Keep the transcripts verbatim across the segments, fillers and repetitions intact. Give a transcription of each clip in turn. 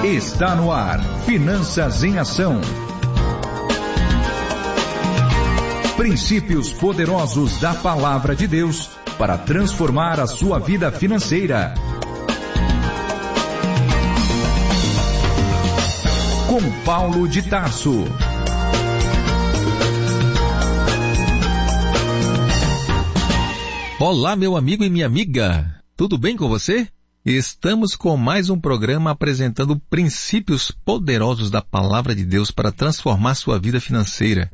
Está no ar, Finanças em Ação. Princípios poderosos da Palavra de Deus para transformar a sua vida financeira. Com Paulo de Tarso. Olá, meu amigo e minha amiga. Tudo bem com você? Estamos com mais um programa apresentando princípios poderosos da Palavra de Deus para transformar sua vida financeira.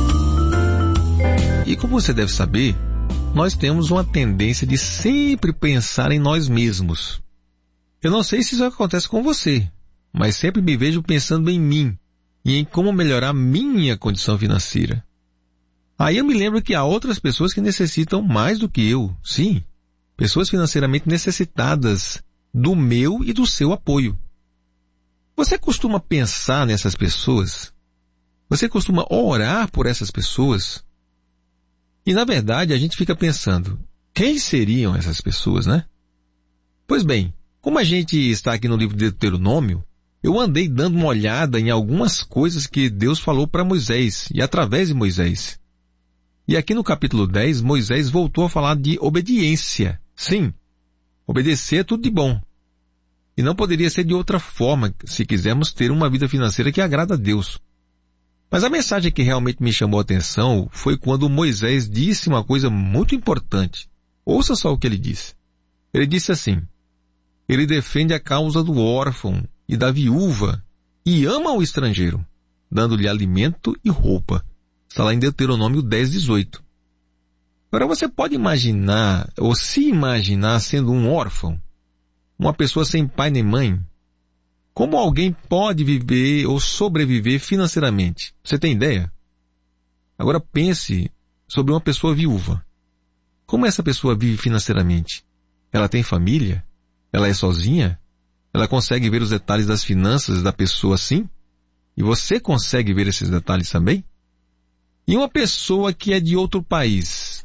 E como você deve saber, nós temos uma tendência de sempre pensar em nós mesmos. Eu não sei se isso acontece com você, mas sempre me vejo pensando em mim e em como melhorar minha condição financeira. Aí eu me lembro que há outras pessoas que necessitam mais do que eu, sim, pessoas financeiramente necessitadas do meu e do seu apoio. Você costuma pensar nessas pessoas? Você costuma orar por essas pessoas? E na verdade a gente fica pensando, quem seriam essas pessoas, né? Pois bem, como a gente está aqui no livro de Deuteronômio, eu andei dando uma olhada em algumas coisas que Deus falou para Moisés e através de Moisés. E aqui no capítulo dez, Moisés voltou a falar de obediência. Sim, obedecer é tudo de bom. E não poderia ser de outra forma se quisermos ter uma vida financeira que agrada a Deus. Mas a mensagem que realmente me chamou a atenção foi quando Moisés disse uma coisa muito importante. Ouça só o que ele disse. Ele disse assim: ele defende a causa do órfão e da viúva e ama o estrangeiro, dando-lhe alimento e roupa. Está lá em Deuteronômio dez, dezoito. Agora você pode imaginar, ou se imaginar sendo um órfão, uma pessoa sem pai nem mãe. Como alguém pode viver ou sobreviver financeiramente? Você tem ideia? Agora pense sobre uma pessoa viúva. Como essa pessoa vive financeiramente? Ela tem família? Ela é sozinha? Ela consegue ver os detalhes das finanças da pessoa assim? E você consegue ver esses detalhes também? E uma pessoa que é de outro país,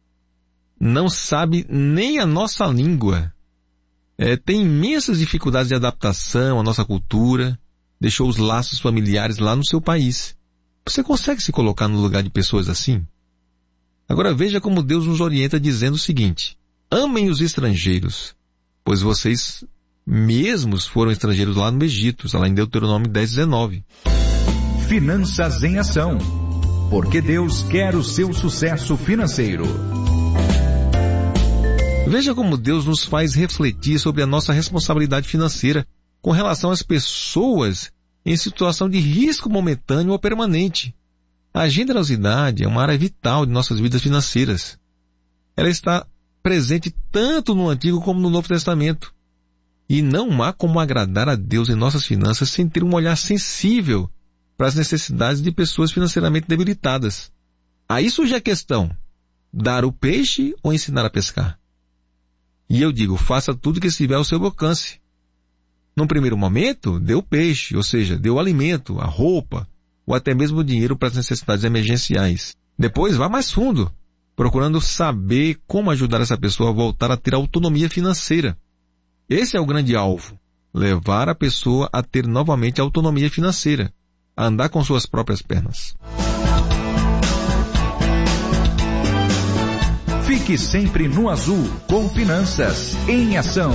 não sabe nem a nossa língua, é, tem imensas dificuldades de adaptação à nossa cultura, deixou os laços familiares lá no seu país. Você consegue se colocar no lugar de pessoas assim? Agora veja como Deus nos orienta dizendo o seguinte: amem os estrangeiros, pois vocês mesmos foram estrangeiros lá no Egito, está lá em Deuteronômio dez, dezenove. Finanças em Ação. Porque Deus quer o seu sucesso financeiro. Veja como Deus nos faz refletir sobre a nossa responsabilidade financeira com relação às pessoas em situação de risco momentâneo ou permanente. A generosidade é uma área vital de nossas vidas financeiras. Ela está presente tanto no Antigo como no Novo Testamento. E não há como agradar a Deus em nossas finanças sem ter um olhar sensível para as necessidades de pessoas financeiramente debilitadas. Aí surge a questão: dar o peixe ou ensinar a pescar? E eu digo, faça tudo que estiver ao seu alcance. Num primeiro momento, dê o peixe, ou seja, dê o alimento, a roupa, ou até mesmo o dinheiro para as necessidades emergenciais. Depois, vá mais fundo, procurando saber como ajudar essa pessoa a voltar a ter autonomia financeira. Esse é o grande alvo, levar a pessoa a ter novamente autonomia financeira, a andar com suas próprias pernas. Fique sempre no azul com Finanças em Ação.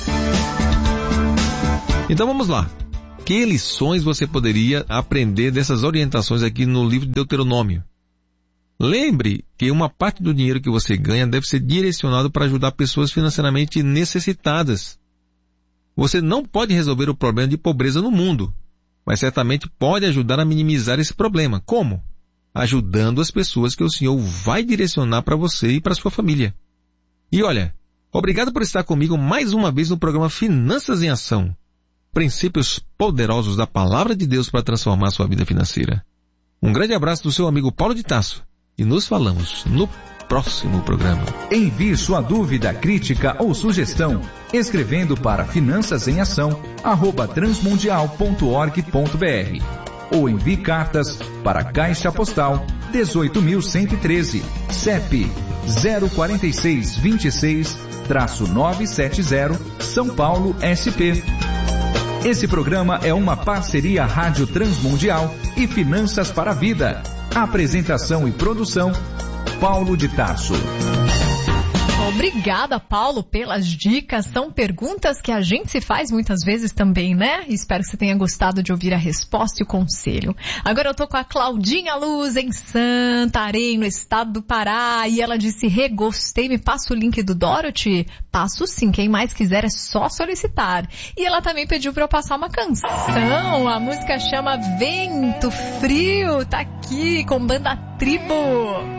Então vamos lá. Que lições você poderia aprender dessas orientações aqui no livro de Deuteronômio? Lembre que uma parte do dinheiro que você ganha deve ser direcionado para ajudar pessoas financeiramente necessitadas. Você não pode resolver o problema de pobreza no mundo, mas certamente pode ajudar a minimizar esse problema. Como? Ajudando as pessoas que o Senhor vai direcionar para você e para sua família. E olha, obrigado por estar comigo mais uma vez no programa Finanças em Ação. Princípios poderosos da Palavra de Deus para transformar sua vida financeira. Um grande abraço do seu amigo Paulo de Tarso. E nos falamos no próximo programa. Envie sua dúvida, crítica ou sugestão escrevendo para finanças em ação arroba transmundial ponto org ponto br ou envie cartas para a Caixa Postal dezoito mil cento e treze, C E P zero quatro seis dois seis, novecentos e setenta, São Paulo, S P. Esse programa é uma parceria Rádio Transmundial e Finanças para a Vida. Apresentação e produção, Paulo de Tarso. Obrigada, Paulo, pelas dicas. São perguntas que a gente se faz muitas vezes também, né? Espero que você tenha gostado de ouvir a resposta e o conselho. Agora eu tô com a Claudinha Luz em Santarém, no estado do Pará, e ela disse: regostei, me passa o link do Dorothy? Passo sim, quem mais quiser é só solicitar. E ela também pediu pra eu passar uma canção, a música chama Vento Frio, tá aqui com Banda Tribo.